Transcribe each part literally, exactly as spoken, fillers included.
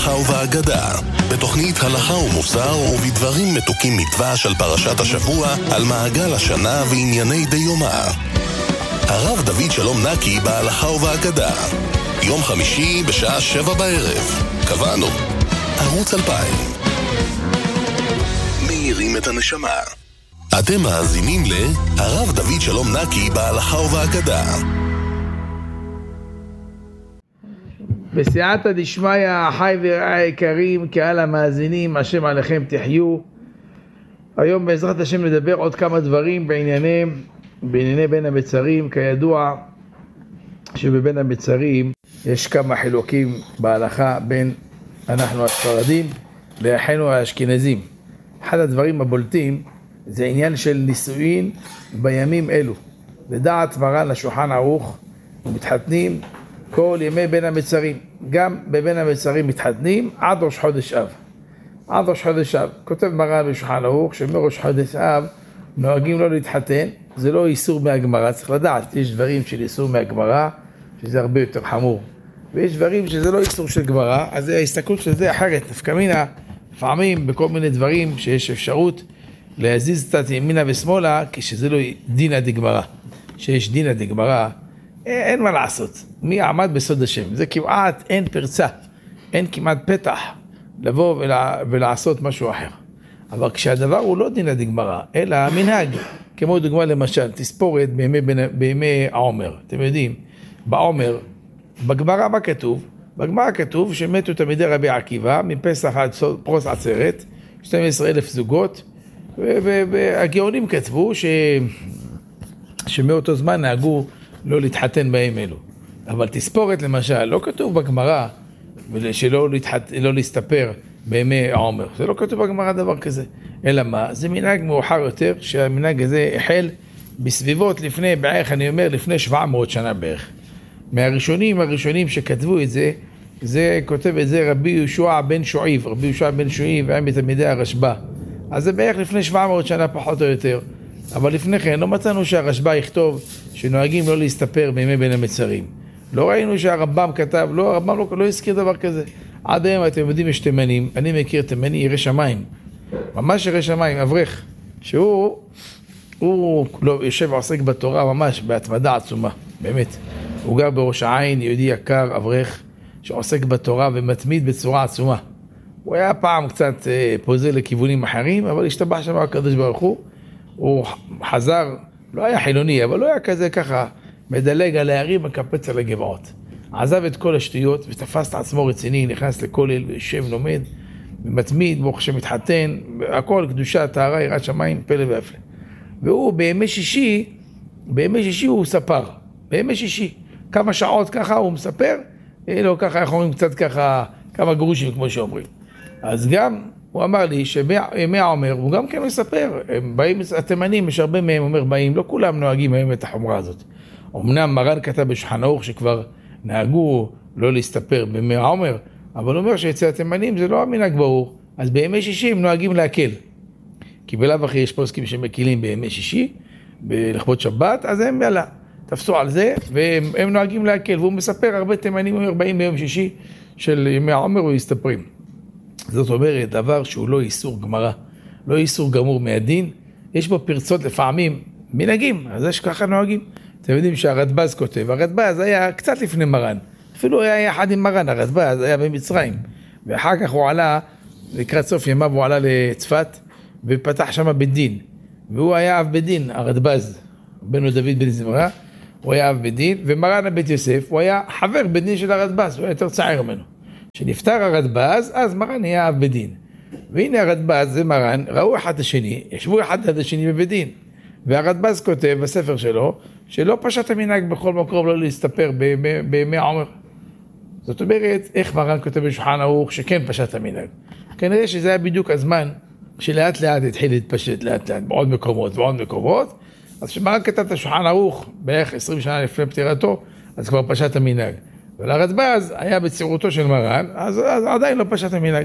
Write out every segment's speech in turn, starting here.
בהלכה ובאגדה, בתוכנית הלכה ומוסר ובדברים מתוקים מדבש על פרשת השבוע, על מעגל השנה וענייני דיומא. הרב דוד שלום נקי בהלכה ובאגדה, יום חמישי בשעה שבע בערב. קבענו, ערוץ אלפיים. מאירים את הנשמה. אתם מאזינים להרב דוד שלום נקי בהלכה ובאגדה. בסייעתא דשמיא, אחי ורעי היקרים, קהל המאזינים, השם עליכם תחיו. היום בעזרת השם נדבר עוד כמה דברים בענייני, בענייני בין המצרים. כידוע שבבין המצרים יש כמה חילוקים בהלכה בין אנחנו הספרדים לאחינו האשכנזים. אחד הדברים הבולטים זה עניין של נישואין בימים אלו. לדעת מרן השולחן ערוך ומתחתנים כל ימי בין המצרים. גם בבין המצרים מתחתנים עד ראש חודש אב. עד ראש חודש אב. כותב מרן בשולחן ערוך שמראש חודש אב נוהגים לא להתחתן. זה לא איסור מהגמרא, צריך לדעת. יש דברים של איסור מהגמרא שזה הרבה יותר חמור. ויש דברים שזה לא איסור של גמרא, אז ההסתכלות של זה אחרת. נפקא מינה, לפעמים בכל מיני דברים שיש אפשרות להזיז קצת ימינה ושמאלה, כשזה לא דינא דגמרא. שיש דינא דגמרא, אין מה לעשות. מי עמד בסוד השם? זה כמעט אין פרצה, אין כמעט פתח לבוא ולה, ולעשות משהו אחר. אבל כשהדבר הוא לא דינא דגמרא, אלא מנהג, כמו דוגמה למשל, תספורת בימי, בימי העומר. אתם יודעים, בעומר, בגמרא מה כתוב? בגמרא כתוב שמתו תלמידי רבי עקיבא מפסח עד פרוס עצרת, שנים עשר אלף זוגות, והגאונים כתבו ש... שמאותו זמן נהגו לא להתחתן בהם אלו. אבל תספורת למשל, לא כתוב בגמרא שלא להתחת... לא להסתפר בימי העומר. זה לא כתוב בגמרא דבר כזה. אלא מה? זה מנהג מאוחר יותר, שהמנהג הזה החל בסביבות לפני, בערך אני אומר, לפני שבע מאות שנה בערך. מהראשונים, הראשונים שכתבו את זה, זה כותב את זה רבי יהושע בן שועיב. רבי יהושע בן שועיב היה מתלמידי הרשב"א. אז זה בערך לפני שבע מאות שנה פחות או יותר. אבל לפני כן לא מצאנו שהרשב"א יכתוב שנוהגים לא להסתפר בימי בין המצרים. לא ראינו שהרמב"ם כתב, לא, הרמב"ם לא, לא הזכיר דבר כזה. עד היום אתם יודעים יש תימנים, אני מכיר תימני ירא שמיים. ממש ירא שמיים, אברך, שהוא הוא לא, יושב ועוסק בתורה ממש בהתמדה עצומה, באמת. הוא גר בראש העין, יהודי יקר, אברך, שעוסק בתורה ומתמיד בצורה עצומה. הוא היה פעם קצת אה, פוזל לכיוונים אחרים, אבל השתבח שם הקדוש ברוך הוא. הוא חזר, לא היה חילוני, אבל לא היה כזה ככה, מדלג על הערים, מקפץ על הגבעות. עזב את כל השטויות ותפס את עצמו רציני, נכנס לכולל וישב לומד, ומתמיד, ברוך שמתחתן, הכל קדושה, טהרה, יראת שמיים, פלא והפלא. והוא בימי שישי, בימי שישי הוא ספר, בימי שישי, כמה שעות ככה הוא מספר, לא ככה, איך אומרים קצת ככה, כמה גרושים כמו שאומרים. אז גם הוא אמר לי שימי העומר, הוא גם כן מספר, הם באים, התימנים, יש הרבה מהם אומר באים, לא כולם נוהגים היום את החומרה הזאת. אמנם מרן כתב בשולחן ערוך שכבר נהגו לא להסתפר בימי העומר, אבל הוא אומר שאצל התימנים זה לא המנהג ברור, אז בימי שישי הם נוהגים להקל. כי בלאו הכי יש פוסקים שמקילים בימי שישי, בלכבוד שבת, אז הם יאללה, תפסו על זה, והם נוהגים להקל, והוא מספר, הרבה תימנים אומר באים ביום שישי של ימי העומר ומסתפרים. זאת אומרת, דבר שהוא לא איסור גמרא, לא איסור גמור מהדין, יש בו פרצות לפעמים, מנהגים, אז יש ככה נוהגים. אתם יודעים שהרדב"ז כותב, הרדב"ז היה קצת לפני מרן, אפילו היה יחד עם מרן, הרדב"ז היה במצרים, ואחר כך הוא עלה, לקראת סוף ימיו הוא עלה לצפת, ופתח שם בית דין, והוא היה אב בית דין, הרדב"ז, בנו דוד בן זמרה, הוא היה אב בית דין, ומרן הבית יוסף, הוא היה חבר בית דין של הרדב"ז, הוא היה יותר צעיר ממנו. כשנפטר הרדב"ז, אז מרן היה אב בית דין. והנה הרדב"ז ומרן ראו אחד השני, ישבו אחד עד השני בבית דין. והרדב"ז כותב בספר שלו, שלא פשט המנהג בכל מקום לא להסתפר בימי, בימי העומר. זאת אומרת, איך מרן כותב בשולחן ערוך שכן פשט המנהג. כנראה שזה היה בדיוק הזמן שלאט לאט התחיל להתפשט לאט לאט בעוד מקומות ועוד מקומות. אז כשמרן כתב את השולחן ערוך בערך עשרים שנה לפני פטירתו, אז כבר פשט המנהג. ולרדב"ז היה בצעירותו של מרן, אז, אז עדיין לא פשט המנהג.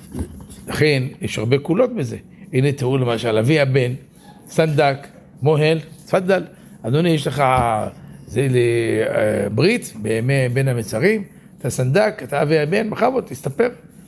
לכן, יש הרבה קולות בזה. הנה תראו למשל, אבי הבן, סנדק, מוהל, תפדל. אדוני, יש לך, זה לברית, בימי בין המצרים, אתה סנדק, אתה אבי הבן, בכבוד, תסתפר.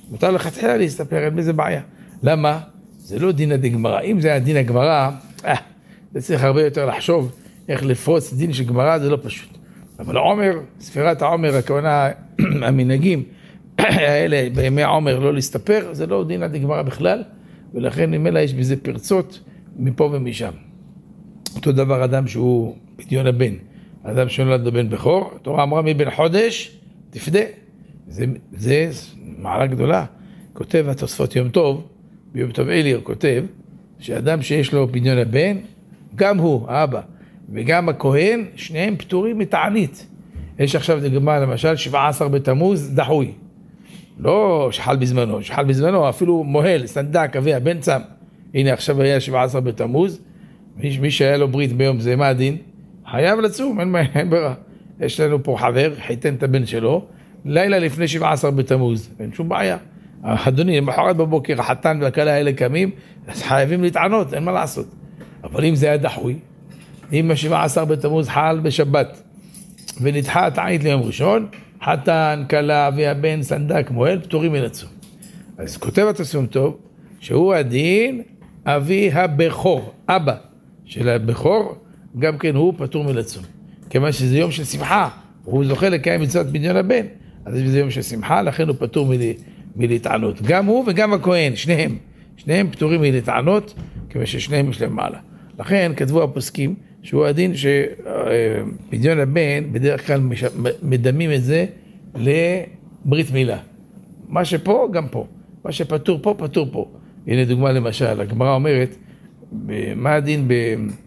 מותר לכתחילה להסתפר, אין בזה בעיה. למה? זה לא דין הגמרא. אם זה היה דין הגמרא, אה, זה צריך הרבה יותר לחשוב איך לפרוץ דין של גמרא, זה לא פשוט. אבל העומר, ספירת העומר, הכוונה המנהגים האלה בימי העומר לא להסתפר, זה לא דין הגמרא בכלל, ולכן ממילא יש בזה פרצות מפה ומשם. אותו דבר אדם שהוא פדיון הבן, אדם שנולד לו בן בכור, התורה אמרה מבן חודש, תפדה. זה, זה מעלה גדולה. כותב התוספות יום טוב, ביום טוב אליר כותב, שאדם שיש לו פדיון הבן, גם הוא, האבא, וגם הכהן, שניהם פטורים מתענית. יש עכשיו דוגמה, למשל, שבעה עשר בתמוז דחוי. לא שחל בזמנו, שחל בזמנו, אפילו מוהל, סנדק, אביה, בן צם. הנה עכשיו היה שבעה עשר בתמוז, מי, מי שהיה לו ברית ביום זה, מה הדין? חייב לצום, אין, אין ברירה. יש לנו פה חבר, חיתן את הבן שלו, לילה לפני שבעה עשר בתמוז, אין שום בעיה. אדוני, למחרת בבוקר, החתן והכלה האלה קמים, אז חייבים להתענות, אין מה לעשות. אבל אם זה היה דחוי, אם ה-שבעה עשר בתמוז חל בשבת, ונדחה התענית ליום ראשון, חתן, כלה והבן, סנדק, מוהל, פטורים מלצום. אז כותב התוספות טוב, שהוא הדין אבי הבכור, אבא של הבכור, גם כן הוא פטור מלצום. כיוון שזה יום של שמחה, הוא זוכה לקיים מצוות פדיון הבן, אז זה יום של שמחה, לכן הוא פטור מל... מלהתענות. גם הוא וגם הכהן, שניהם, שניהם פטורים מלהתענות, כיוון ששניהם יש להם מעלה. לכן כתבו הפוסקים, שהוא הדין שפדיון הבן, בדרך כלל מדמים את זה לברית מילה. מה שפה, גם פה. מה שפטור פה, פטור פה. הנה דוגמה למשל, הגמרא אומרת, מה הדין ב...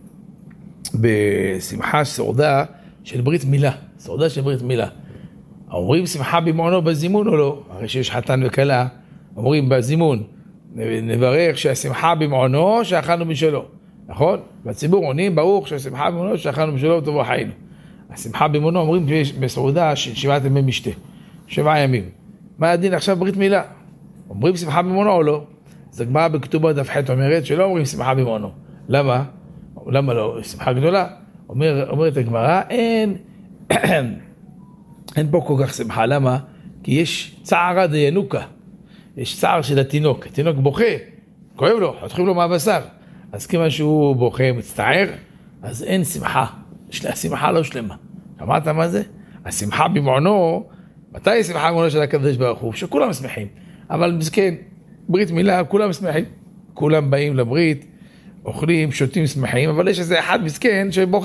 בשמחה סעודה של ברית מילה, סעודה של ברית מילה. אומרים שמחה במעונו בזימון או לא? הרי שיש חתן וכלה, אומרים בזימון, נברך שהשמחה במעונו שאכלנו משלו, נכון? והציבור עונים, ברוך שהשמחה במעונו שאכלנו משלו וטובו חיינו. השמחה במעונו אומרים בסעודה של שבעת ימי משתה, שבעה ימים. מה הדין עכשיו ברית מילה? אומרים שמחה במעונו או לא? אז הגמרא בכתובה דף ח' אומרת שלא אומרים שמחה במעונו. למה? למה לא? שמחה גדולה. אומר, אומרת הגמרא, אין, אין פה כל כך שמחה. למה? כי יש צערה דיינוקה. יש צער של התינוק. התינוק בוכה, כואב לו, חותכים לו מהבשר. אז כיוון שהוא בוכה, מצטער, אז אין שמחה. השמחה לא שלמה. שמעת מה זה? השמחה במעונו, מתי היא שמחה במעונו של הקדוש ברוך הוא? שכולם שמחים. אבל מסכן, ברית מילה, כולם שמחים. כולם באים לברית, אוכלים, שותים, שמחים, אבל יש איזה אחד מסכן שבוכה.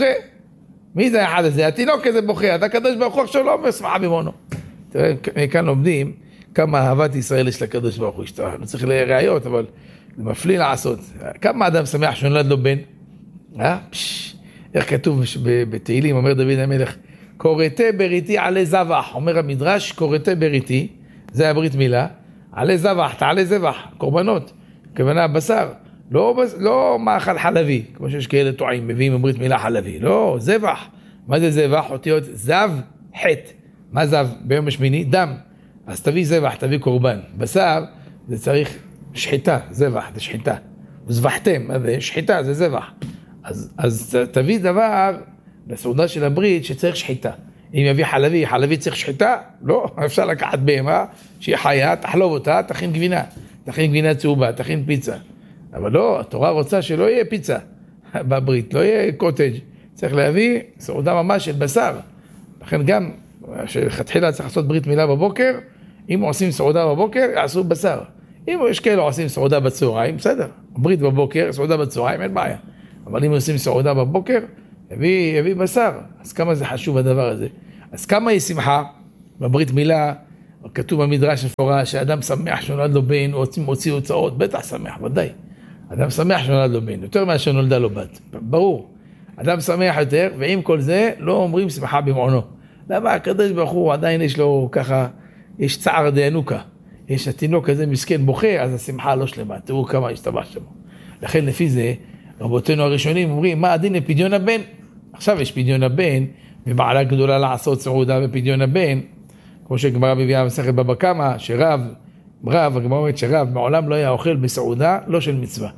מי זה האחד הזה? התינוק הזה בוכה, אתה הקדוש ברוך הוא עכשיו לא אומר שמחה במעונו. תראה, כאן לומדים כמה אהבת ישראל יש לקדוש ברוך הוא. לא צריך לראיות, אבל זה מפליא לעשות. כמה אדם שמח שנולד לו בן? אה? פש, איך כתוב בתהילים, אומר דוד המלך, קוראתי בריתי עלי זבח, אומר המדרש, קוראתי בריתי, זה הברית מילה, עלי זבח, תעלי זבח, קורבנות, כוונה בשר. לא, לא מאכל חלבי, כמו שיש כאלה טועים, מביאים בברית מילה חלבי. לא, זבח. מה זה זבח? אותיות זב, חט. מה זב? ביום השמיני? דם. אז תביא זבח, תביא קורבן. בשר, זה צריך שחיטה, זבח, זה שחיטה. וזבחתם, מה זה? שחיטה, זה זבח. אז, אז תביא דבר לסעודה של הברית שצריך שחיטה. אם יביא חלבי, חלבי צריך שחיטה? לא, אפשר לקחת בהמה, שהיא חיה, תחלוב אותה, תכין גבינה. תכין גבינה צהובה, תכין פיצה. אבל לא, התורה רוצה שלא יהיה פיצה בברית, לא יהיה קוטג'. צריך להביא סעודה ממש של בשר. לכן גם, שלכתחילה צריך לעשות ברית מילה בבוקר, אם עושים סעודה בבוקר, יעשו בשר. אם יש כאלה עושים סעודה בצהריים, בסדר. ברית בבוקר, סעודה בצהריים, אין בעיה. אבל אם עושים סעודה בבוקר, יביא, יביא בשר. אז כמה זה חשוב הדבר הזה? אז כמה היא שמחה בברית מילה, כתוב במדרש מפורש, שאדם שמח שנולד לו בן, או מוציא הוצאות, בטח שמח, ודאי. אדם שמח שנולד לו בן, יותר מאשר נולדה לו בת, ברור. אדם שמח יותר, ועם כל זה לא אומרים שמחה במעונו. למה? הקדוש ברוך הוא עדיין יש לו ככה, יש צער דיינוקה. יש התינוק כזה מסכן בוכה, אז השמחה לא שלמה. תראו כמה השתבח שם. לכן לפי זה, רבותינו הראשונים אומרים, מה הדין לפדיון הבן? עכשיו יש פדיון הבן, ומעלה גדולה לעשות סעודה בפדיון הבן, כמו שגמרא מביאה במסכת בבא קמא, שרב, רב, הגמרא אומרת שרב מעולם לא היה אוכל בסעודה לא של מצווה.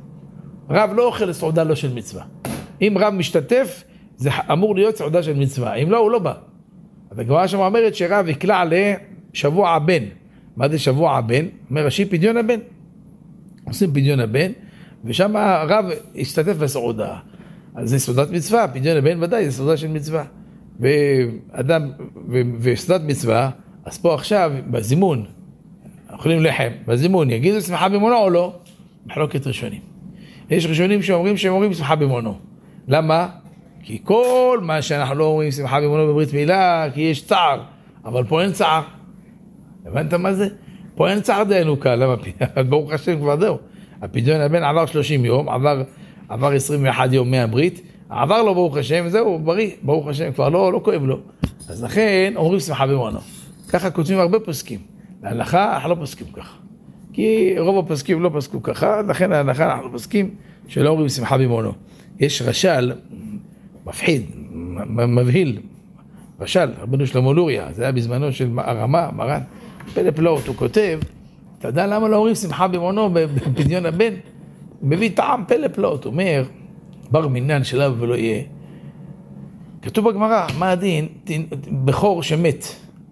רב לא אוכל סעודה לא של מצווה. אם רב משתתף, זה אמור להיות סעודה של מצווה. אם לא, הוא לא בא. אז הגמרא שם אומרת שרב יקלע לשבוע הבן. מה זה שבוע הבן? אומר רש"י פדיון הבן. עושים פדיון הבן, ושם הרב השתתף בסעודה. אז זה סעודת מצווה, פדיון הבן ודאי, זה סעודה של מצווה. ואדם, וסעודת מצווה, אז פה עכשיו, בזימון, אוכלים לחם, בזימון, יגידו שמחה במונו או לא? מחלוקת ראשונים. יש ראשונים שאומרים שהם אומרים שמחה במונו. למה? כי כל מה שאנחנו לא אומרים שמחה במונו בברית מילה, כי יש צער, אבל פה אין צער. הבנת מה זה? פה אין צער דיינוקה, למה? ברוך השם כבר זהו. הפדיון הבן עבר שלושים יום, עבר, עבר עשרים ואחד יום מהברית, עבר לו ברוך השם, זהו, בריא, ברוך השם, כבר לא, לא כואב לו. אז לכן אומרים שמחה במונו. ככה כותבים הרבה פוסקים. להלכה אנחנו לא פוסקים ככה. כי רוב הפוסקים לא פסקו ככה, לכן להלכה אנחנו פוסקים שלא אומרים שמחה במונו. יש רש"ל, מפחיד, מבהיל, רש"ל, רבנו שלמה לוריה, זה היה בזמנו של הרמה, מרן, פלא פלאות, הוא כותב, אתה יודע למה לא אומרים שמחה במונו בפדיון הבן? הוא מביא טעם פלא פלאות, הוא אומר, בר מינן שלב ולא יהיה. כתוב בגמרא, מה הדין? בכור שמת,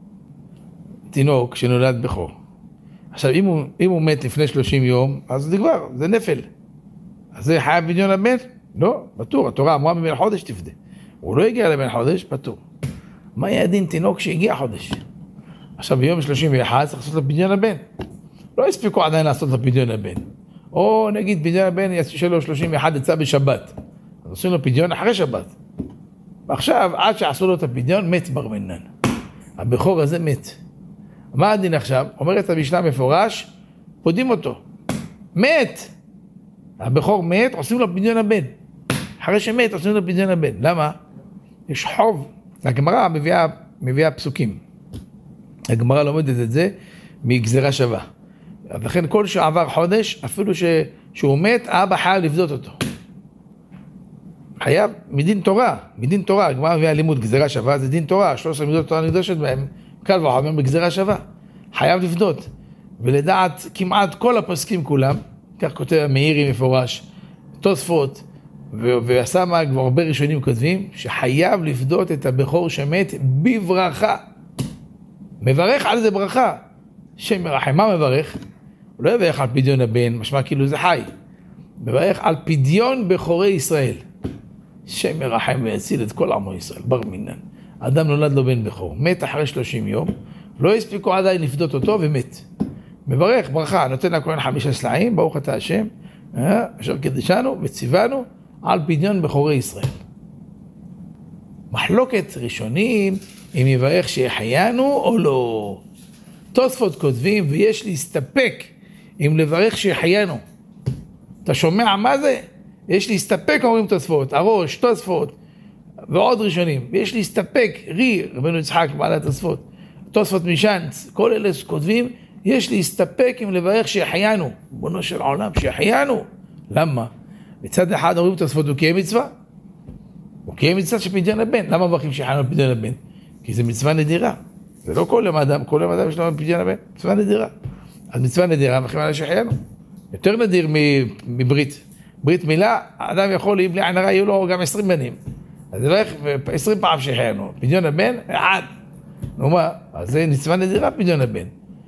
תינוק שנולד בכור. עכשיו, אם הוא, אם הוא מת לפני שלושים יום, אז זה כבר, זה נפל. אז זה חייב פדיון הבן? לא, פטור. התורה אמרה מבן חודש תפדה. הוא לא הגיע לבן חודש, פטור. מה יהיה הדין תינוק שהגיע חודש? עכשיו, ביום שלושים ואחד צריך לעשות לו פדיון הבן. לא הספיקו עדיין לעשות לו פדיון הבן. או נגיד פדיון הבן יעשו לו שלושים ואחד יצא בשבת. אז עושים לו פדיון אחרי שבת. ועכשיו, עד שעשו לו את הפדיון, מת בר מינן. הבכור הזה מת. מה הדין עכשיו? אומרת המשנה מפורש, פודים אותו. מת! הבכור מת, עושים לו פדיון הבן. אחרי שמת, עושים לו פדיון הבן. למה? יש חוב. הגמרא מביאה, מביאה פסוקים. הגמרא לומדת את זה מגזרה שווה. לכן כל שעבר חודש, אפילו ש... שהוא מת, האבא חייב לפדות אותו. חייב מדין תורה, מדין תורה. הגמרא מביאה לימוד גזרה שווה, זה דין תורה. שלוש עשרה מידות תורה נקדשת בהם. קל וחומר בגזרה שווה. חייב לפדות. ולדעת כמעט כל הפוסקים כולם, כך כותב מאירי מפורש, תוספות, והסמ"ג כבר הרבה ראשונים כותבים, שחייב לפדות את הבכור שמת בברכה. מברך על זה ברכה. שם מרחם, מה מברך? הוא לא יברך על פדיון הבן, משמע כאילו זה חי. מברך על פדיון בכורי ישראל. שם מרחם ויציל את כל עמו ישראל, בר מינן. אדם נולד לו בן בכור, מת אחרי שלושים יום, לא הספיקו עדיין לפדות אותו ומת. מברך, ברכה, נותן לכהן חמישה סלעים, ברוך אתה השם, אשר קדשנו וציוונו על פדיון בכורי ישראל. מחלוקת ראשונים, אם יברך שיחיינו או לא. תוספות כותבים, ויש להסתפק אם לברך שיחיינו. אתה שומע מה זה? יש להסתפק, אומרים תוספות, הראש, תוספות, ועוד ראשונים. ויש להסתפק, רי, רבנו יצחק, בעלת תוספות, תוספות משנץ, כל אלה כותבים, יש להסתפק אם לברך שיחיינו. בונו של העולם, שיחיינו. למה? מצד אחד אומרים תוספות, הוא קיים מצווה. הוא קיים מצווה של פדיון הבן. למה מברכים שיחיינו פדיון הבן? כי זה מצווה נדירה. זה לא כל יום אדם, כל יום אדם יש לו פדיון הבן. מצווה נדירה. אז מצווה נדירה, מברכים עליה שיחיינו. יותר נדיר מברית. ברית מילה, האדם יכול, אם בלי עין הרע, יהיו לו גם עשרים בנים. אז זה הולך עשרים פעם שיחיינו. פדיון הבן, אחד. נו מה? אז זה מצווה נדירה פדיון הבן.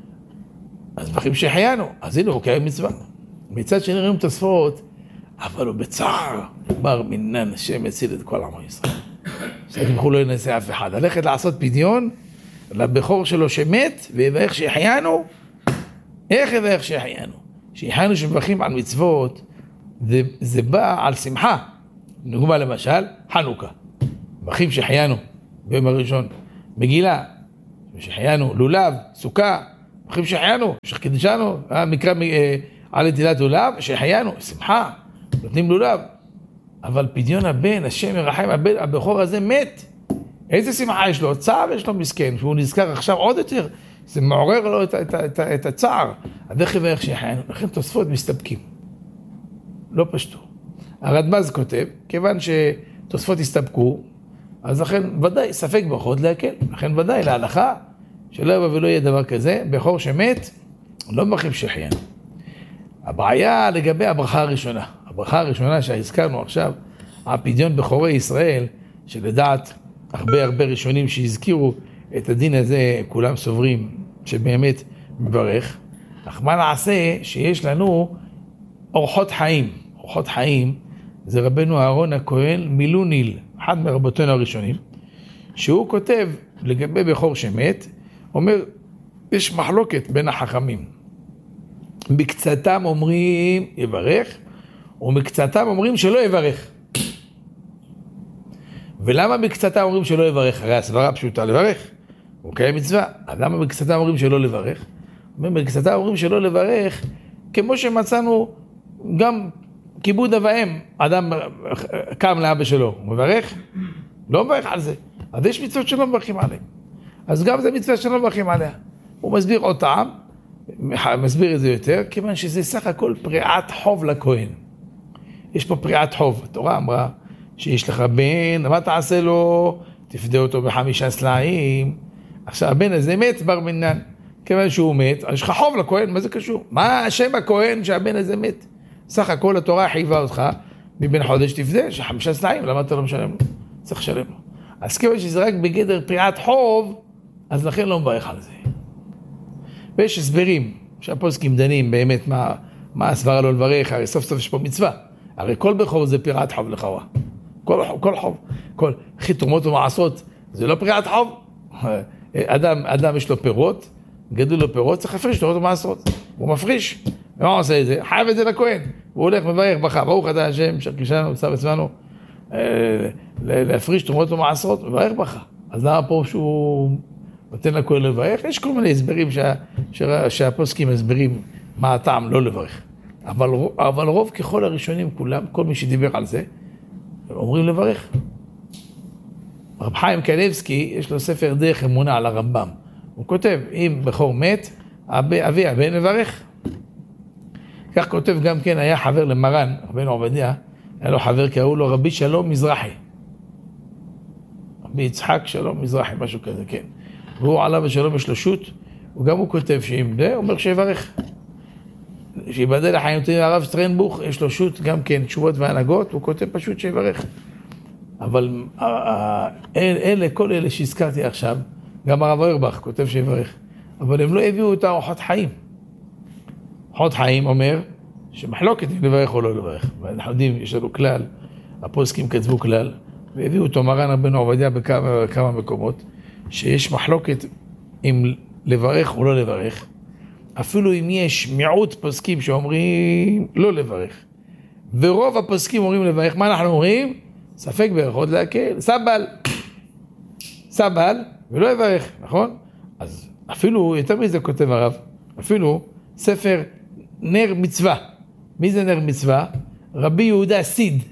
אז מברכים שיחיינו. אז הנה הוא קיים מצווה. מצד שני רואים תוספות, אבל הוא בצער. בר מינן, השם יציל את כל עמו ישראל. שתמכו לא ינסה אף אחד. הלכת לעשות פדיון לבכור שלו שמת, ואיך שיחיינו, איך ואיך שיחיינו. שיחיינו שמברכים על מצוות, זה, זה בא על שמחה. נגמר למשל, חנוכה. מברכים שיחיינו ביום הראשון. מגילה, שיחיינו, לולב, סוכה, מברכים שיחיינו, שקדשנו, מקרא על נטילת לולב, שיחיינו, שמחה, נותנים לולב. אבל פדיון הבן, השם ירחם, הבן, הבכור הזה מת. איזה שמחה יש לו? צער יש לו מסכן, שהוא נזכר עכשיו עוד יותר. זה מעורר לו את, את, את, את הצער. הדרך ואיך שיחיינו, לכן תוספות מסתפקים. לא פשטו. הרדמז כותב, כיוון שתוספות הסתפקו, אז לכן ודאי, ספק ברכות להקל. לכן ודאי, להלכה, שלא יבוא ולא יהיה דבר כזה, בכור שמת, לא מברכים שיחיינו. הבעיה לגבי הברכה הראשונה. הברכה הראשונה שהזכרנו עכשיו, הפדיון בכורי ישראל, שלדעת הרבה הרבה ראשונים שהזכירו את הדין הזה, כולם סוברים שבאמת מברך, אך מה נעשה שיש לנו אורחות חיים. אורחות חיים זה רבנו אהרון הכהן מלוניל, אחד מרבותינו הראשונים, שהוא כותב לגבי בכור שמת, אומר, יש מחלוקת בין החכמים. מקצתם אומרים יברך, ומקצתם אומרים שלא יברך. ולמה מקצתם אומרים שלא יברך? הרי הסברה פשוטה לברך, הוא קיים מצווה. אז למה מקצתם אומרים שלא לברך? מקצתם אומרים שלא לברך, כמו שמצאנו גם כיבוד אב ואם, אדם קם לאבא שלו, הוא מברך? לא מברך על זה. אז יש מצוות שלא מברכים עליהם. אז גם זה מצווה שלא מברכים עליה. הוא מסביר עוד טעם, מסביר את זה יותר, כיוון שזה סך הכל פריעת חוב לכהן. יש פה פריעת חוב. התורה אמרה שיש לך בן, מה תעשה לו? תפדה אותו בחמישה סלעים. עכשיו הבן הזה מת בר מינן. כיוון שהוא מת, יש לך חוב לכהן, מה זה קשור? מה השם הכהן שהבן הזה מת? סך הכל התורה חייבה אותך, מבן חודש תפדה, שחמישה סלעים, למה אתה לא משלם לו? צריך לשלם לו. אז כיוון שזה רק בגדר פריעת חוב, אז לכן לא מברך על זה. ויש הסברים שהפוסקים דנים באמת מה, מה הסברה לא לברך, הרי סוף סוף יש פה מצווה. הרי כל בכור זה פריעת חוב לכאורה. כל, כל חוב, כל חי תרומות ומעשות, זה לא פריעת חוב. אדם, אדם יש לו פירות, גדול לו פירות, צריך להפריש תרומות ומעשות. הוא מפריש. ומה הוא עושה את זה? חייב את זה לכהן. הוא הולך מברך בך, ברוך אתה השם, שקישנו, צו עצמנו, להפריש תרומות ומעשות, מברך בך. אז למה פה שהוא נותן לכהן לברך? יש כל מיני הסברים שה, שה, שהפוסקים הסברים מה הטעם לא לברך. אבל, אבל רוב ככל הראשונים כולם, כל מי שדיבר על זה, אומרים לברך. רב חיים קניבסקי, יש לו ספר דרך אמונה על הרמב"ם. הוא כותב, אם בכור מת, אבי, אבי הבן מברך. כך כותב גם כן, היה חבר למרן, רבנו עובדיה, היה לו חבר, קראו לו רבי שלום מזרחי. רבי יצחק שלום מזרחי, משהו כזה, כן. והוא עליו ושלום יש לו שוט, וגם הוא כותב שאם זה, הוא אומר שיברך. שיבדל לחיים טובים, הרב שטרנבוך, יש לו שוט גם כן, תשובות והנהגות, הוא כותב פשוט שיברך. אבל אלה, כל אלה שהזכרתי עכשיו, גם הרב אוירבך כותב שיברך, אבל הם לא הביאו את האורחות חיים. אורחות חיים אומר שמחלוקת אם לברך או לא לברך. ואנחנו יודעים, יש לנו כלל, הפוסקים כתבו כלל, והביאו אותו מרן רבנו עובדיה בכמה, בכמה מקומות, שיש מחלוקת אם לברך או לא לברך, אפילו אם יש מיעוט פוסקים שאומרים לא לברך, ורוב הפוסקים אומרים לברך, מה אנחנו אומרים? ספק ברכות להקל, סבל, סבל ולא יברך, נכון? אז אפילו, יותר מזה כותב הרב, אפילו ספר נר מצווה. מי זה נר מצווה? רבי יהודה סיד.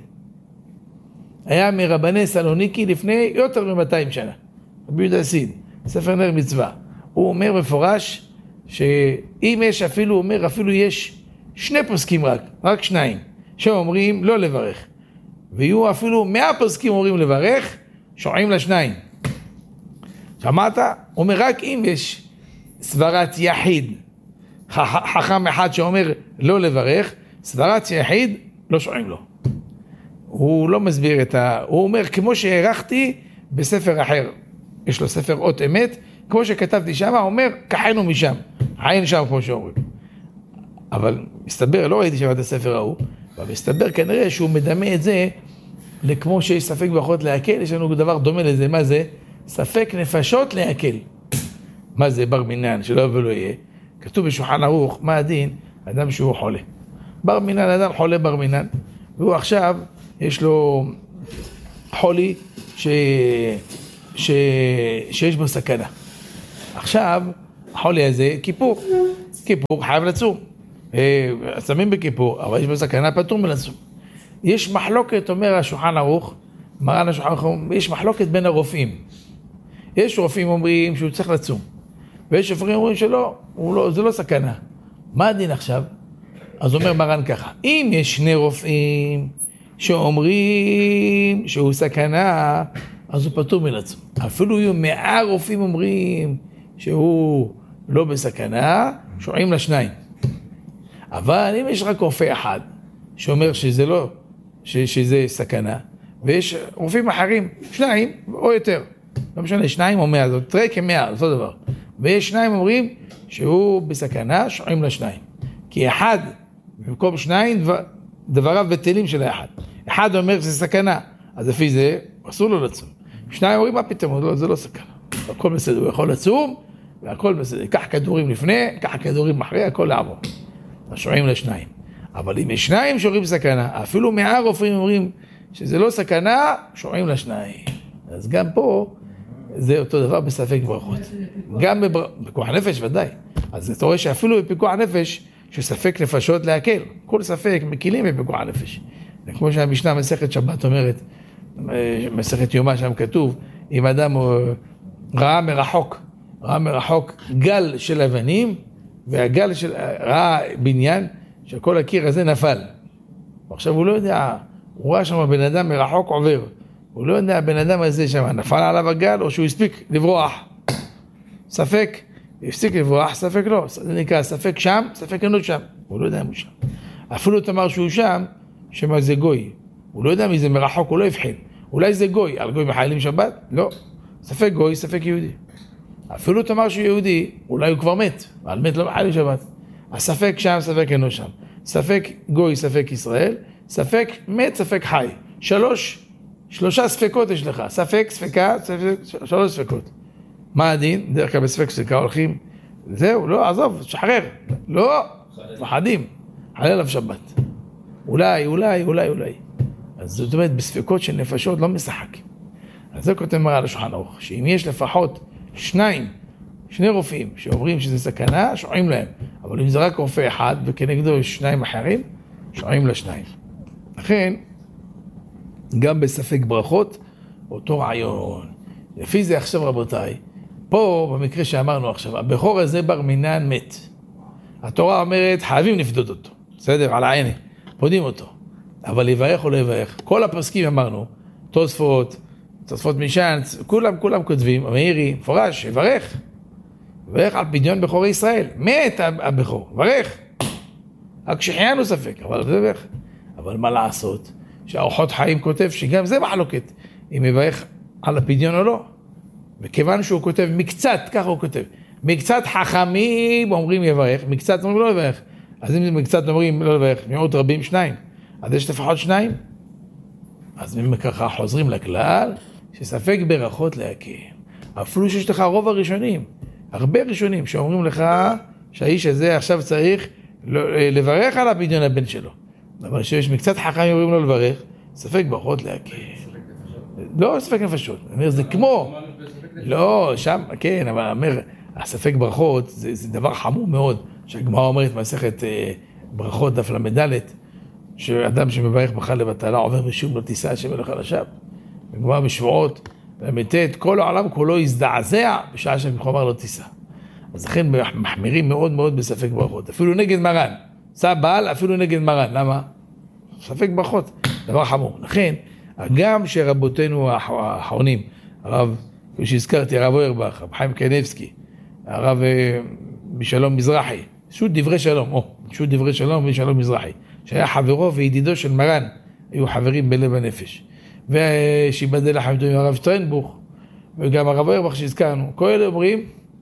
היה מרבני סלוניקי לפני יותר מ-מאתיים שנה. רבי יהודה סיד, ספר נר מצווה. הוא אומר מפורש שאם יש אפילו, הוא אומר אפילו יש שני פוסקים רק, רק שניים, שאומרים לא לברך. ויהיו אפילו מאה פוסקים אומרים לברך, שומעים לשניים. שמעת? הוא אומר רק אם יש סברת יחיד, חכם אחד שאומר לא לברך, סברת יחיד לא שומעים לו. הוא לא מסביר את ה... הוא אומר כמו שהערכתי בספר אחר, יש לו ספר אות אמת, כמו שכתבתי שם, הוא אומר קחנו משם, עין שם כמו שאומרים. אבל מסתבר, לא ראיתי שם את הספר ההוא, אבל מסתבר כנראה שהוא מדמה את זה לכמו שיש ספק ברכות להקל, יש לנו דבר דומה לזה, מה זה? ספק נפשות להקל. מה זה בר מינן, שלא ולא יהיה? כתוב בשולחן ערוך, מה הדין? אדם שהוא חולה. בר מינן, אדם חולה בר מינן, והוא עכשיו, יש לו חולי ש... ש... שיש בו סכנה. עכשיו, החולי הזה, כיפור. כיפור חייב לצום. שמים בכיפור, אבל יש בו סכנה פטור מלצום. יש מחלוקת, אומר השולחן ערוך, מרן השולחן ערוך, יש מחלוקת בין הרופאים. יש רופאים אומרים שהוא צריך לצום, ויש רופאים אומרים שלא, לא, זה לא סכנה. מה הדין עכשיו? אז אומר מרן ככה, אם יש שני רופאים שאומרים שהוא סכנה, אז הוא פטור מלצום. אפילו יהיו מאה רופאים אומרים שהוא לא בסכנה, שומעים לשניים. אבל אם יש רק רופא אחד שאומר שזה לא, ש, שזה סכנה, ויש רופאים אחרים, שניים או יותר, לא משנה, שניים או מאה, זאת תראה כמאה, אותו דבר. ויש שניים אומרים שהוא בסכנה, שומעים לשניים. כי אחד, במקום שניים, דבר, דבריו בטלים של האחד. אחד אומר שזה סכנה, אז לפי זה אסור לו לצום. שניים אומרים, מה פתאום? לא, זה לא סכנה. הכל בסדר, הוא יכול לצום, והכל בסדר. קח כדורים לפני, קח כדורים אחרי, הכל לעבור. אז שומעים לשניים. אבל אם יש שניים שאומרים סכנה, אפילו מאה רופאים אומרים שזה לא סכנה, שומעים לשניים. אז גם פה, זה אותו דבר בספק ברכות. גם בפיקוח נפש ודאי. אז אתה רואה שאפילו בפיקוח נפש, שספק נפשות להקל. כל ספק מקילים בפיקוח נפש. כמו שהמשנה מסכת שבת אומרת, מסכת יומא שם כתוב, אם אדם ראה מרחוק, ראה מרחוק גל של אבנים, והגל של, ראה בניין, שכל הקיר הזה נפל. עכשיו הוא לא יודע, הוא ראה שם בן אדם מרחוק עובר. הוא לא יודע, הבן אדם הזה שם נפל עליו הגל, או שהוא הספיק לברוח. ספק, הפסיק לברוח, ספק לא. זה נקרא ספק שם, ספק אינו שם. הוא לא יודע מי שם. אפילו תאמר שהוא שם, שמה זה גוי. הוא לא יודע מי זה מרחוק, הוא לא הבחין. אולי זה גוי, על גוי מחיילים שבת? לא. ספק גוי, ספק יהודי. אפילו תאמר שהוא יהודי, אולי הוא כבר מת, על מת לא מחיילים שבת. הספק שם, ספק אינו שם. ספק גוי, ספק ישראל. ספק מת, ספק חי. שלוש, שלושה ספקות יש לך. ספק, ספקה, ספק, שלוש ספקות. מה הדין? דרך כלל בספק ספקה הולכים. זהו, לא, עזוב, שחרר. לא, מחדים. חלל עליו שבת. אולי, אולי, אולי, אולי. אז זאת אומרת, בספקות של נפשות לא משחקים. אז זה כותב מראה על השולחן ערוך, שאם יש לפחות שניים, שני רופאים שאומרים שזה סכנה, שומעים להם. אבל אם זה רק רופא אחד וכנגדו יש שניים אחרים, שומעים לשניים. לכן, גם בספק ברכות, אותו רעיון. לפי זה עכשיו רבותיי, פה במקרה שאמרנו עכשיו, הבכור הזה בר מינן מת. התורה אומרת, חייבים לפדות אותו. בסדר? על העיני. פודים אותו. אבל יברך או לא יברך. כל הפסקים אמרנו, תוספות, תוספות משענץ, כולם, כולם כותבים, המאירי, מפורש, יברך. יברך על פדיון בכורי ישראל. מת הבכור, יברך. רק שחיינו ספק, אבל זה יברך. אבל מה לעשות? שהאורחות חיים כותב שגם זה מחלוקת, אם יברך על הפדיון או לא. וכיוון שהוא כותב מקצת, ככה הוא כותב, מקצת חכמים אומרים יברך, מקצת אומרים לא יברך. אז אם זה מקצת אומרים לא יברך, מיעוט רבים שניים. אז יש לפחות שניים. אז אם ככה חוזרים לכלל, שספק ברכות להקל. אפילו שיש לך רוב הראשונים, הרבה ראשונים שאומרים לך שהאיש הזה עכשיו צריך לברך על הפדיון הבן שלו. אבל שיש מקצת חכמים אומרים לו לברך, ספק ברכות להקל. לא ספק נפשות, אני אומר, זה כמו, לא, שם, כן, אבל אני אומר, הספק ברכות זה, זה דבר חמור מאוד, שהגמרא אומרת מסכת אה, ברכות דף למדלת, שאדם שמברך בכלל לבטלה עובר משום לא תישא השם אלוהיך לשווא. בגמרא בשבועות, למתת, כל העולם כולו יזדעזע בשעה שמחומר לא תישא. אז לכן מחמירים מאוד מאוד בספק ברכות, אפילו נגד מרן, שא בעל אפילו נגד מרן, למה? ספק ברכות, דבר חמור. לכן, גם שרבותינו האחרונים, הרב, כפי שהזכרתי, הרב אוירבך, הרב חיים קניבסקי, הרב בשלום מזרחי, שו"ת דברי שלום, או, שו"ת דברי שלום ושלום מזרחי, שהיה חברו וידידו של מרן, היו חברים בלב הנפש. ושיבדל לחמתו עם הרב שטרנבוך, וגם הרב אוירבך שהזכרנו, כל אלה אומרים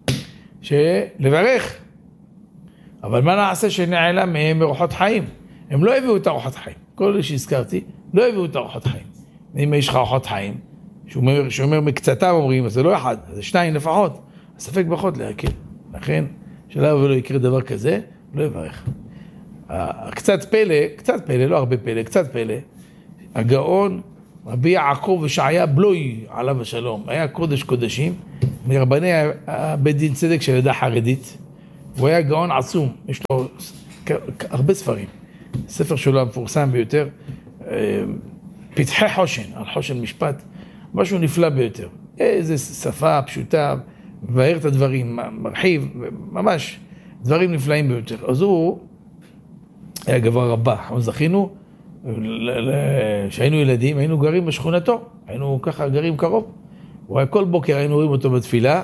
שלברך, אבל מה נעשה שנעלה מהם אורחות חיים? הם לא הביאו את אורחות חיים, כל אלה שהזכרתי, לא הביאו את אורחות חיים. אם יש לך אורחות חיים, שאומר, שאומר מקצתם אומרים, אז זה לא אחד, זה שניים לפחות, הספק ברכות להקל. לכן, שלא ולא יקרה דבר כזה, לא יברך. קצת פלא, קצת פלא, לא הרבה פלא, קצת פלא, הגאון רבי יעקב ושעיה בלוי עליו השלום, היה קודש קודשים, מרבני בית דין צדק של עדה חרדית, הוא היה גאון עצום, יש לו הרבה ספרים, ספר שלו המפורסם ביותר, פתחי חושן, על חושן משפט, משהו נפלא ביותר, איזה שפה פשוטה, מבאר את הדברים, מרחיב, ממש דברים נפלאים ביותר. אז הוא היה גבר רבה, אנחנו זכינו, שהיינו ילדים, היינו גרים בשכונתו, היינו ככה גרים קרוב, הוא היה כל בוקר היינו רואים אותו בתפילה,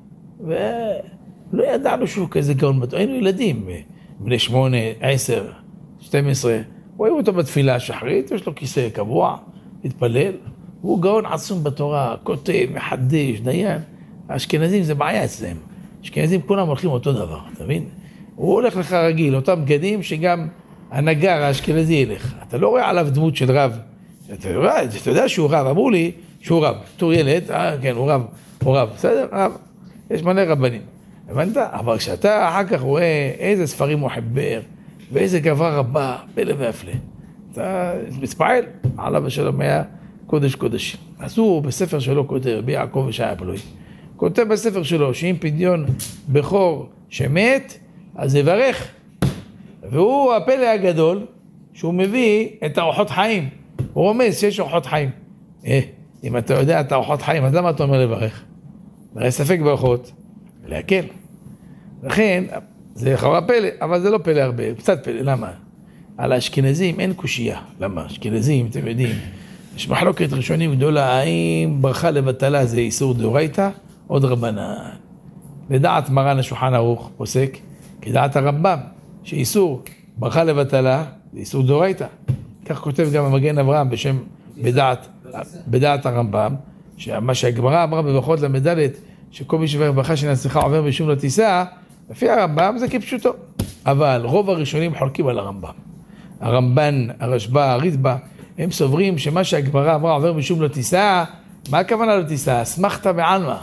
ולא ידענו שהוא כזה גאון, היינו ילדים, בני שמונה, עשר, שתים עשרה, רואים אותו בתפילה השחרית, יש לו כיסא קבוע, התפלל, הוא גאון עצום בתורה, כותב, מחדש, דיין, האשכנזים זה בעיה אצלם, אשכנזים כולם הולכים אותו דבר, אתה מבין? הוא הולך לך רגיל, אותם בגדים שגם הנגר האשכנזי ילך. אתה לא רואה עליו דמות של רב. אתה, רואה, אתה יודע שהוא רב, אמרו לי שהוא רב. בתור ילד, אה, כן, הוא רב, הוא רב, בסדר? רב. יש מלא רבנים. הבנת? אבל כשאתה אחר כך רואה איזה ספרים הוא חיבר, ואיזה גבר רבה, פלא והפלא. אתה מתפעל, עליו השלום היה קודש קודשים. אז הוא בספר שלו כותב, ביעקב ושעיה פלוי. כותב בספר שלו שאם פדיון בכור שמת, אז יברך. והוא הפלא הגדול, שהוא מביא את האורחות חיים. הוא רומז שיש אורחות חיים. אה, אם אתה יודע את האורחות חיים, אז למה אתה אומר לברך? הרי ספק באורחות, להקל. לכן, זה לכאורה פלא, אבל זה לא פלא הרבה, קצת פלא, למה? על האשכנזים אין קושייה. למה? אשכנזים, אתם יודעים, יש מחלוקת ראשונים גדולה, האם ברכה לבטלה זה איסור דאורייתא, עוד רבנן. לדעת מרן השולחן ערוך פוסק, כדעת הרמב"ם, שאיסור ברכה לבטלה זה איסור דאורייתא. כך כותב גם המגן אברהם בשם, בדעת, בדעת הרמב"ם, שמה שהגמרא אמרה בברכות למדלת, שכל מי שברך ברכה שנצליחה עובר משום לא תישא, לפי הרמב"ם זה כפשוטו. אבל רוב הראשונים חולקים על הרמב"ם. הרמב"ן, הרשב"א, הריטב"א, הם סוברים שמה שהגמרא אמרה עובר משום לא תישא, מה הכוונה לא תישא? אסמכתא בעלמא.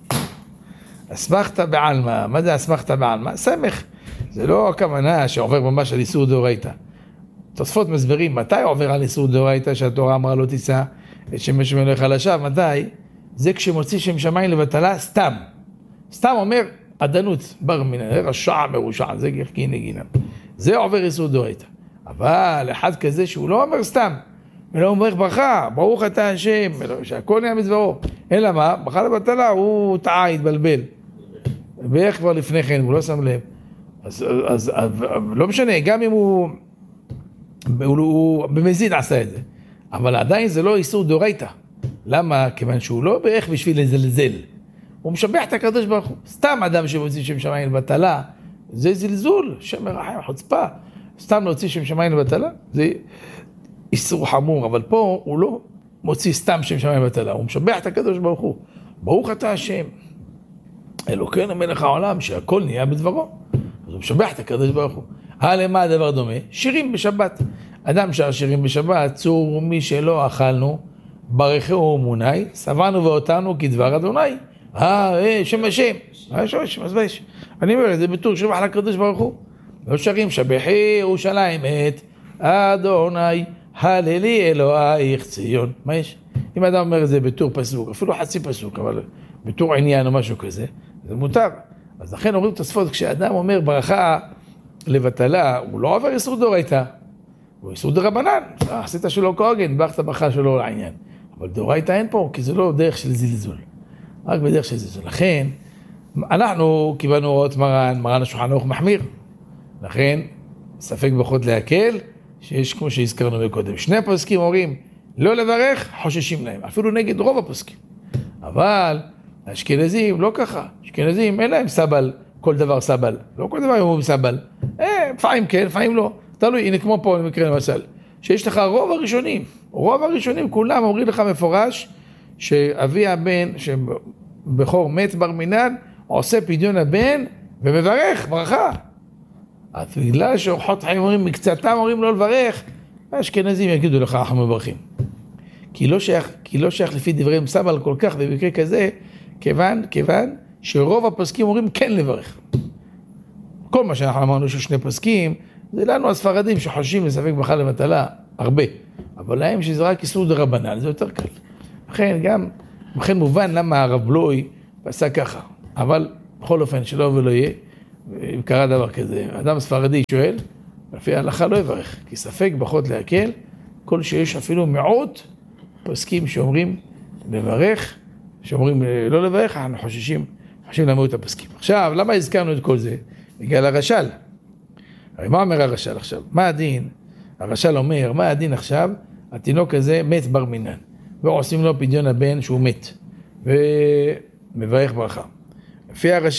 אסמכתא בעלמא. מה זה אסמכתא בעלמא? סמך. זה לא הכוונה שעובר ממש על איסור דאורייתא. תוספות מסברים, מתי עובר על איסור דאורייתא שהתורה אמרה לא תישא את שם השם אלוהיך לשווא? מתי? זה כשמוציא שם שמיים לבטלה סתם. סתם אומר עדנות, בר מינן, רשע מרושע, זה גחקי נגינה. זה עובר איסור דאורייתא. אבל אחד כזה שהוא לא אומר סתם, ולא אומר ברכה, ברוך אתה השם, שהכל נהיה מדברו. אלא מה? ברכה לבטלה, הוא טעה, התבלבל. ואיך כבר לפני כן, הוא לא שם לב. אז, אז, אז לא משנה, גם אם הוא, הוא, הוא במזיד עשה את זה. אבל עדיין זה לא איסור דאורייתא. למה? כיוון שהוא לא בערך בשביל לזלזל. הוא משבח את הקדוש ברוך הוא. סתם אדם שמוציא שם שמיים לבטלה, זה זלזול, שם מרחם, חוצפה. סתם להוציא שם שמיים לבטלה, זה איסור חמור, אבל פה הוא לא מוציא סתם שם שמיים לבטלה, הוא משבח את הקדוש ברוך הוא. ברוך אתה השם, אלוקינו מלך העולם, שהכל נהיה בדברו. אז הוא משבח את הקדוש ברוך הוא. למה הדבר דומה? שירים בשבת. אדם שר שירים בשבת, צור מי שלא אכלנו, ברכהו מוני, שבענו ואותנו כדבר אדוני. אה, שם השם. אה, שם השם, אז ויש. אני אומר, זה בטור שבח לקדוש ברוך הוא. לא שרים, שבחי ירושלים את אדוני, הללי אלוהיך ציון. מה יש? אם אדם אומר את זה בטור פסוק, אפילו חצי פסוק, אבל בטור עניין או משהו כזה, זה מותר. אז לכן אומרים תוספות, כשאדם אומר ברכה לבטלה, הוא לא עובר איסור דאורייתא, הוא איסור דרבנן. עשית שלא כהוגן, ברכת ברכה שלו לעניין. אבל דאורייתא אין פה, כי זה לא דרך של זלזול. רק בדרך של זלזול. לכן, אנחנו קיבלנו הוראות מרן, מרן השולחן ערוך מחמיר. לכן, ספק ברכות להקל, שיש כמו שהזכרנו מקודם. שני הפוסקים אומרים, לא לברך, חוששים להם. אפילו נגד רוב הפוסקים. אבל, האשכנזים לא ככה. האשכנזים אין להם סבל, כל דבר סבל. לא כל דבר הם סבל. אה, פעמים כן, פעמים לא. תלוי, הנה כמו פה, במקרה למשל. שיש לך רוב הראשונים. רוב הראשונים, כולם אומרים לך מפורש, שאבי הבן, שבכור מת בר מינן, עושה פדיון הבן, ומברך, ברכה. אז בגלל שאורחות חיים אומרים, מקצתם אומרים לא לברך, האשכנזים יגידו לך, אנחנו מברכים. כי לא שייך, כי לא שייך לפי דבריהם סבל כל כך, במקרה כזה, כיוון, כיוון, שרוב הפוסקים אומרים כן לברך. כל מה שאנחנו אמרנו ששני פוסקים, זה לנו הספרדים שחושבים לספק ברכה לבטלה, הרבה. אבל להם שזה רק איסור דרבנן, זה יותר קל. לכן גם, לכן מובן למה הרב בלוי עשה ככה. אבל בכל אופן, שלא ולא יהיה, אם קרה דבר כזה, אדם ספרדי שואל, לפי ההלכה לא יברך, כי ספק ברכות להקל, כל שיש אפילו מיעוט פוסקים שאומרים לברך, שאומרים לא לברך, אנחנו חוששים, חוששים למיעוט הפוסקים. עכשיו, למה הזכרנו את כל זה? בגלל הרש"ל. הרי מה אומר הרש"ל עכשיו? מה הדין? הרש"ל אומר, מה הדין עכשיו? התינוק הזה מת בר מינן, ועושים לו פדיון הבן שהוא מת, ומברך ברכה. לפי הרש"ל,